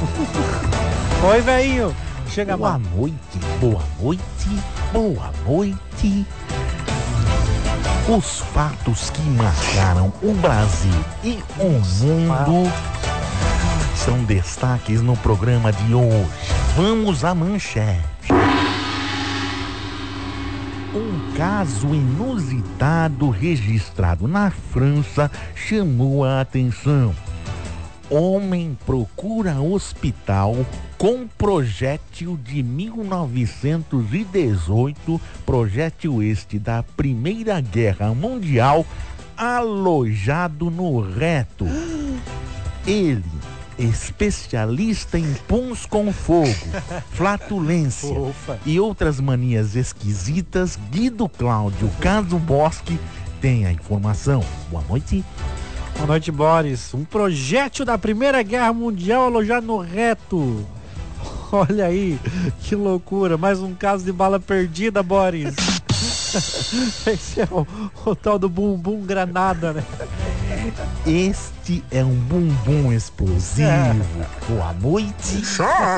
Oi, velhinho. Chega Boa mais. noite, boa noite, boa noite. Os fatos que marcaram o Brasil e o mundo são destaques no programa de hoje. Vamos à manchete. Um caso inusitado registrado na França chamou a atenção. Homem procura hospital com projétil de 1918, projétil este da Primeira Guerra Mundial, alojado no reto. Ele, especialista em puns com fogo, flatulência e outras manias esquisitas, Guido Cláudio Caso Bosque tem a informação. Boa noite. Boa noite, Boris. Um projétil da Primeira Guerra Mundial alojado no reto. Olha aí, que loucura. Mais um caso de bala perdida, Boris. Esse é o tal do bumbum granada, né? Este é um bumbum explosivo. Boa noite.